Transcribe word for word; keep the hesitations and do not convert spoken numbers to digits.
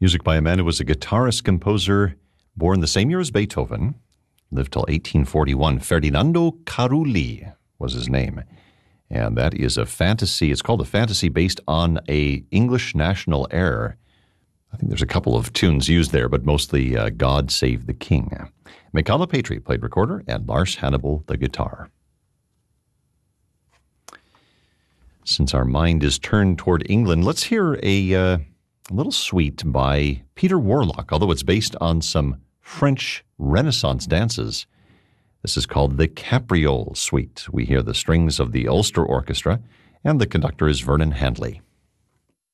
Music by a man who was a guitarist composer born the same year as Beethoven, lived till eighteen forty-one. Ferdinando Carulli was his name. And that is a fantasy. It's called a fantasy based on a English national air. I think there's a couple of tunes used there, but mostly uh, God Save the King. Michala Petri played recorder and Lars Hannibal the guitar. Since our mind is turned toward England, let's hear a, uh, a little suite by Peter Warlock, although it's based on some French Renaissance dances. This is called the Capriole Suite. We hear the strings of the Ulster Orchestra, and the conductor is Vernon Handley.